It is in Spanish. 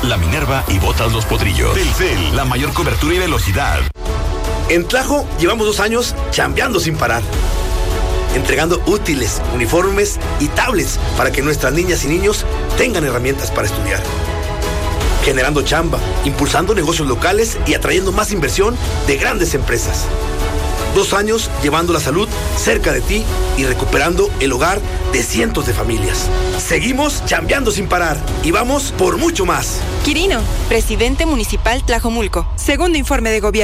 La Minerva y botas Los Potrillos. Telcel, la mayor cobertura y velocidad. En Tlajo llevamos 2 años chambeando sin parar, entregando útiles, uniformes y tablets para que nuestras niñas y niños tengan herramientas para estudiar. Generando chamba, impulsando negocios locales y atrayendo más inversión de grandes empresas. 2 años llevando la salud cerca de ti y recuperando el hogar de cientos de familias. Seguimos chambeando sin parar y vamos por mucho más. Quirino, presidente municipal Tlajomulco. Segundo informe de gobierno.